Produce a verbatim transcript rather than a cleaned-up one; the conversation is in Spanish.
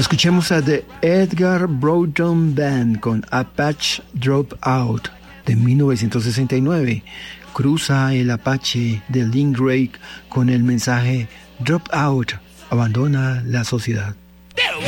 Escuchemos a The Edgar Broughton Band con Apache Dropout de mil novecientos sesenta y nueve. Cruza el Apache de Link Drake con el mensaje Drop Out, abandona la sociedad.